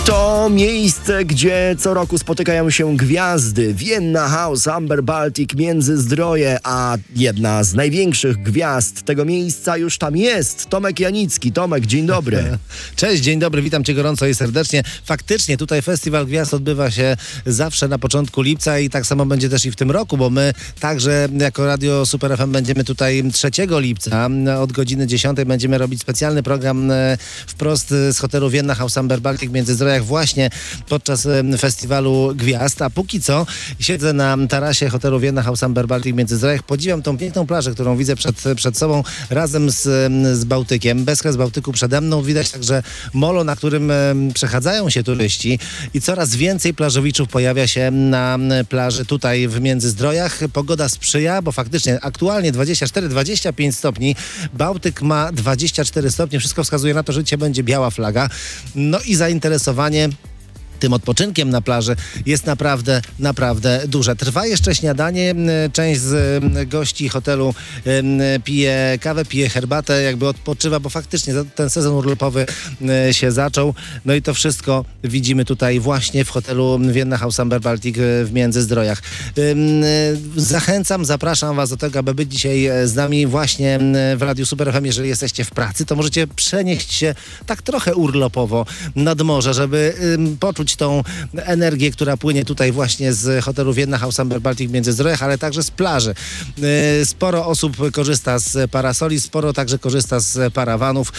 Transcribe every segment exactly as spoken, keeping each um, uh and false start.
To miejsce, gdzie co roku spotykają się gwiazdy. Vienna House, Amber Baltic, Międzyzdroje, a jedna z największych gwiazd tego miejsca już tam jest. Tomek Janicki. Tomek, dzień dobry. Cześć, dzień dobry, witam cię gorąco i serdecznie. Faktycznie tutaj Festiwal Gwiazd odbywa się zawsze na początku lipca i tak samo będzie też i w tym roku, bo my także jako Radio Super F M będziemy tutaj trzeciego lipca od godziny dziesiątej będziemy robić specjalny program wprost z hotelu Vienna House Amber Baltic w Międzyzdrojach właśnie podczas Festiwalu Gwiazd, a póki co siedzę na tarasie hotelu Vienna House Amber Baltic w Międzyzdrojach, podziwiam tą piękną plażę, którą widzę przed, przed sobą razem z, z Bałtykiem. Bezkres Bałtyku przede mną, widać także molo, na którym przechadzają się turyści i coraz więcej plażowiczów pojawia się na plaży tutaj w Międzyzdrojach. Pogoda sprzyja, bo faktycznie aktualnie dwadzieścia cztery dwadzieścia pięć stopni, Bałtyk ma dwadzieścia cztery stopnie, wszystko wskazuje na to, że dzisiaj będzie biała flaga. No i zainteresowanie tym odpoczynkiem na plaży jest naprawdę, naprawdę duże. Trwa jeszcze śniadanie. Część z gości hotelu pije kawę, pije herbatę, jakby odpoczywa, bo faktycznie ten sezon urlopowy się zaczął. No i to wszystko widzimy tutaj właśnie w hotelu Vienna House Amber Baltic w Międzyzdrojach. Zachęcam, zapraszam was do tego, aby być dzisiaj z nami właśnie w Radiu Super F M. Jeżeli jesteście w pracy, to możecie przenieść się tak trochę urlopowo nad morze, żeby poczuć tą energię, która płynie tutaj właśnie z hotelu Vienna House Amber Baltic w Międzyzdrojach, ale także z plaży. Sporo osób korzysta z parasoli, sporo także korzysta z parawanów.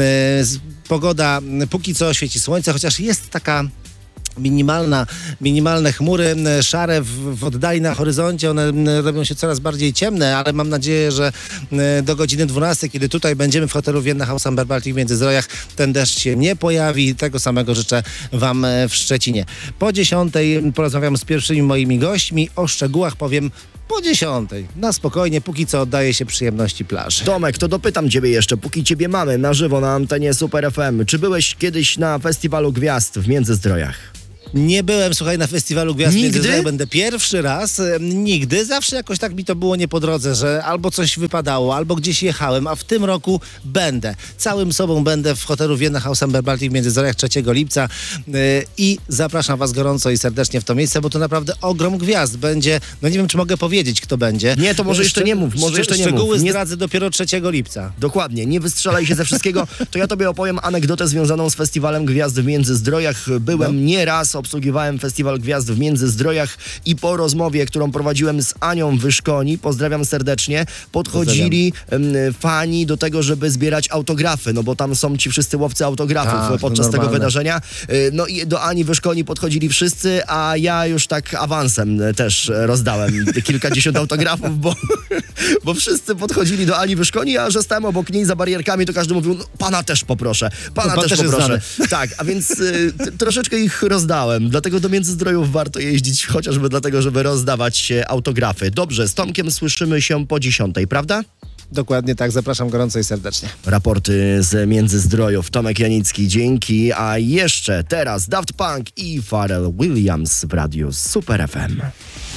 Pogoda póki co świeci słońce, chociaż jest taka Minimalna, minimalne chmury, szare w, w oddali na horyzoncie, one robią się coraz bardziej ciemne, ale mam nadzieję, że do godziny dwunastej, kiedy tutaj będziemy w hotelu Vienna House Amber Baltic w Międzyzdrojach, ten deszcz się nie pojawi. Tego samego życzę wam w Szczecinie. Po dziesiątej porozmawiam z pierwszymi moimi gośćmi, o szczegółach powiem po dziesiątej. Na spokojnie, póki co oddaję się przyjemności plaży. Tomek, to dopytam ciebie jeszcze, póki ciebie mamy na żywo na antenie Super F M. Czy byłeś kiedyś na Festiwalu Gwiazd w Międzyzdrojach? Nie byłem, słuchaj, na Festiwalu Gwiazd Nigdy? Międzyzdrojach, będę pierwszy raz. Nigdy. Zawsze jakoś tak mi to było nie po drodze, że albo coś wypadało, albo gdzieś jechałem, a w tym roku będę. Całym sobą będę w hotelu Vienna House Amber Baltic w Międzyzdrojach trzeciego lipca yy, i zapraszam was gorąco i serdecznie w to miejsce, bo to naprawdę ogrom gwiazd będzie. No nie wiem, czy mogę powiedzieć, kto będzie. Nie, to może jeszcze nie mów, może jeszcze nie mów. Szczegóły Nie... zdradzę dopiero trzeciego lipca. Dokładnie, nie wystrzelaj się ze wszystkiego. To ja tobie opowiem anegdotę związaną z Festiwalem Gwiazd w Międzyzdrojach. Byłem no. nieraz, obsługiwałem Festiwal Gwiazd w Międzyzdrojach i po rozmowie, którą prowadziłem z Anią Wyszkoni, pozdrawiam serdecznie, podchodzili pozdrawiam. fani do tego, żeby zbierać autografy, no bo tam są ci wszyscy łowcy autografów tak, podczas tego wydarzenia. No i do Ani Wyszkoni podchodzili wszyscy, a ja już tak awansem też rozdałem kilkadziesiąt autografów, bo, bo wszyscy podchodzili do Ani Wyszkoni, a że stałem obok niej za barierkami, to każdy mówił, no, pana też poproszę, pana Pan też, też poproszę. Tak, a więc y, troszeczkę ich rozdałem, dlatego do Międzyzdrojów warto jeździć, chociażby dlatego, żeby rozdawać autografy. Dobrze, z Tomkiem słyszymy się po dziesiątej, prawda? Dokładnie tak, zapraszam gorąco i serdecznie. Raporty z Międzyzdrojów. Tomek Janicki, dzięki. A jeszcze teraz Daft Punk i Pharrell Williams w Radiu Super F M.